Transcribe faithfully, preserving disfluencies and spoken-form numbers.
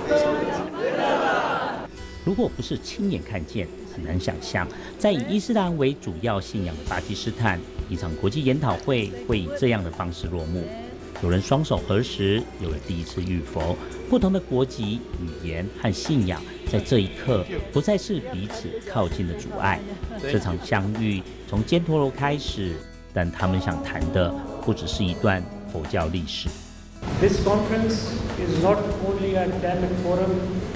如果不是亲眼看见，很难想象，在以伊斯兰为主要信仰的巴基斯坦，一场国际研讨会会以这样的方式落幕。有人双手合十，有人第一次遇佛，不同的国籍、语言和信仰，在这一刻不再是彼此靠近的阻碍。这场相遇从犍陀罗开始，但他们想谈的不只是一段佛教历史。 This conference is not only an academic forum